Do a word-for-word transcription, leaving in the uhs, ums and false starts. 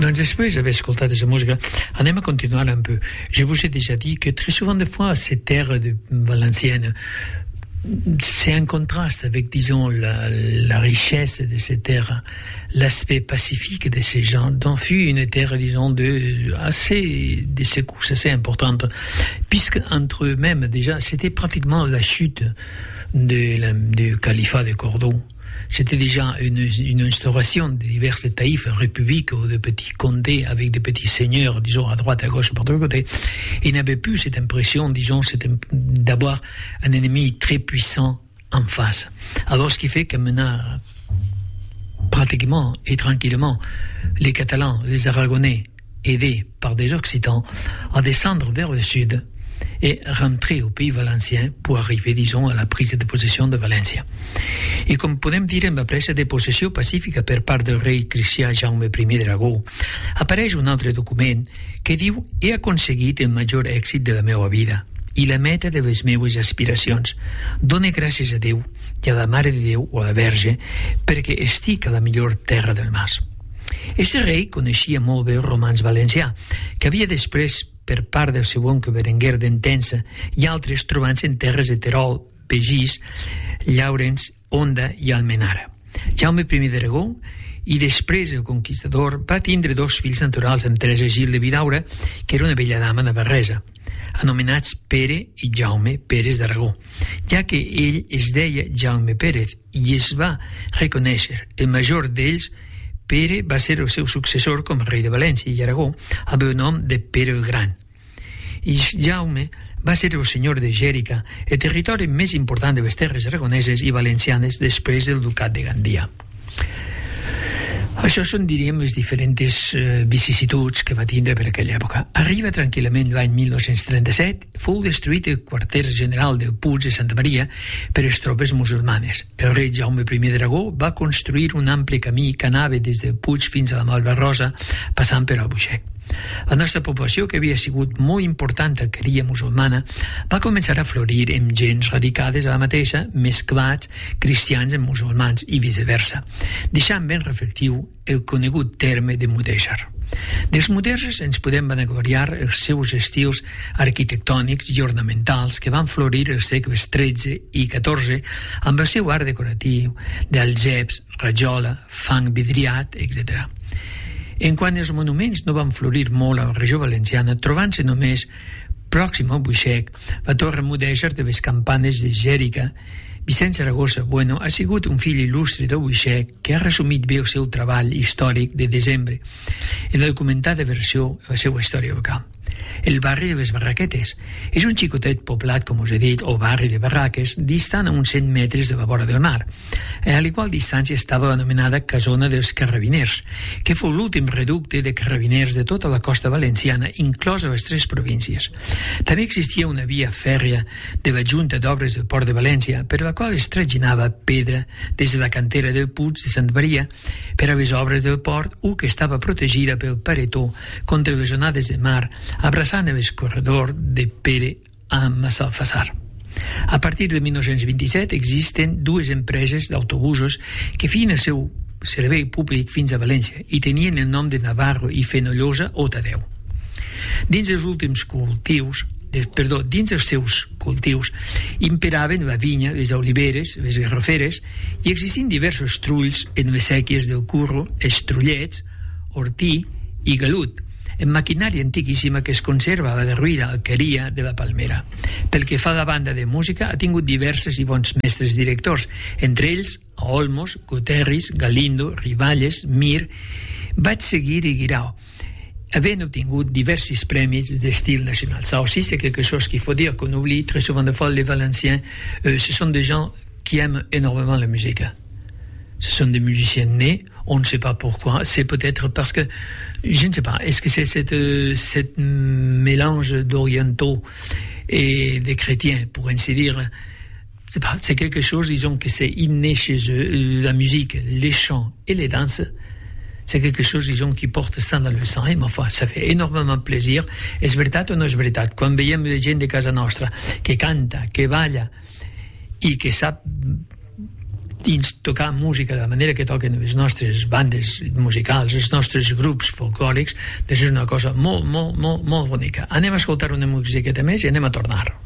Doncs després d'haver escoltat aquesta música, anem a continuar un peu. Je vous ai déjà dit que très souvent, des fois, ces terres de valenciennes, c'est un contraste avec, disons, la, la richesse de ces terres, l'aspect pacifique de ces gens, dont fut une terre, disons, de assez, de secousses assez importantes, puisque entre eux-mêmes, déjà, c'était pratiquement la chute de la, du califat de Cordoue. C'était déjà une, une instauration de diverses taïfs, républiques ou de petits comtés avec des petits seigneurs, disons, à droite, à gauche, par tous les côtés. Ils n'avaient plus cette impression, disons, d'avoir un ennemi très puissant en face. Alors, ce qui fait que maintenant, pratiquement et tranquillement, les Catalans, les Aragonais, aidés par des Occitans, à descendre vers le sud et rentrer au pays valencien pour arriver, disons, à la prise de possession de València. I com podem dir, en la presa de possessió pacífica per part del rei cristià Jaume I d'Aragó, apareix un altre document que diu: he aconseguit el major èxit de la meva vida i la meta de les meues aspiracions. Done gràcies a Déu i a la Mare de Déu o a la Verge perquè estic a la millor terra del mas. Este rei coneixia molt bé el romanç valencià, que havia després, per part del seu oncle Berenguer d'Entença i altres, trobant-se en terres de Terol, Begís, Llaurens, Onda i Almenara. Jaume I d'Aragó, i després el conquistador, va tindre dos fills naturals amb Teresa Gil de Vidaura, que era una bella dama navarresa, anomenats Pere i Jaume Pérez d'Aragó, ja que ell es deia Jaume Pérez i es va reconèixer el major d'ells. Pere va ser el seu successor com a rei de València i Aragó amb el nom de Pere el Gran. I Jaume va ser el senyor de Xèrica, el territori més important de les terres aragoneses i valencianes després del ducat de Gandia. Això són, diríem, les diferents eh, vicissituds que va tindre per aquella època. Arriba tranquil·lament l'any mil nou-cents trenta-set, fou destruït el quarter general de Puig de Santa Maria per les tropes musulmanes. El rei Jaume I d'Aragó va construir un ampli camí que anava des de Puig fins a la Malvarrosa, passant per Albuixec. La nostra població, que havia sigut molt important a queria musulmana, va començar a florir amb gens radicades a la mateixa, mesclats cristians amb musulmans i viceversa, deixant ben reflectiu el conegut terme de mudèjar. Dels mudèjars ens podem vanagloriar els seus estils arquitectònics i ornamentals que van florir els segles tretze i catorze amb el seu art decoratiu d'algeps, rajola, fang vidriat, etcètera. En quant als monuments, no van florir molt a la regió valenciana, trobant-se només pròxim al Buixec la torre mudèjar de les campanes de Xèrica. Vicent Saragossa Bueno ha sigut un fill il·lustre de Buixec que ha resumit bé el seu treball històric de desembre en la documentada versió de la seva història local. El barri de les Barraquetes és un xicotet poblat, com us he dit, o barri de barraques, distant a uns cent metres de la vora del mar. A l'igual distància estava l'anomenada Casona dels Carrabiners, que fou l'últim reducte de carrabiners de tota la costa valenciana, inclosa les tres províncies. També existia una via fèrria de la Junta d'Obres del Port de València, per la qual es traginava pedra des de la cantera del Puig de Santa Maria per a les obres del port, u que estava protegida pel paretó contra les onades de mar, abraçant el corredor de Pere a Massalfassar. A partir de mil nou-cents vint-i-set existen dues empreses d'autobusos que feien el seu servei públic fins a València i tenien el nom de Navarro i Fenollosa o Tadeu. Dins els últims cultius, de, perdó, dins els seus cultius imperaven la vinya, les oliveres, les garroferes i existien diversos trulls en les sèquies del Curro, estrullets, ortí i galut, en maquinària antiquíssima que es conserva a la derruïda alqueria de la Palmera. Pel que fa a la banda de música, ha tingut diversos i bons mestres directors, entre ells Olmos, Guterres, Galindo, Riballes, Mir, vaig seguir i Guirao, havent obtingut diversos premis d'estil national. Ça aussi, c'est quelque chose qu'il faut dire, qu'on oublie très souvent de fois. Les Valenciens, euh, ce sont des gens qui aiment énormément la musique. Ce sont des musiciens nés, on ne sait pas pourquoi, c'est peut-être parce que, je ne sais pas, est-ce que c'est cette, euh, cette mélange d'orientaux et des chrétiens, pour ainsi dire, c'est pas, c'est quelque chose, disons que c'est inné chez eux, la musique, les chants et les danses, c'est quelque chose, disons, qui porte ça dans le sang, et ma foi, ça fait énormément plaisir. És veritat o no és veritat? Quan veiem la gent de casa nostra que canta, que balla i que sap dins tocar música de la manera que toquen les nostres bandes musicals, els nostres grups folclòrics, és una cosa molt, molt, molt, molt bonica. Anem a escoltar una musiqueta més i anem a tornar.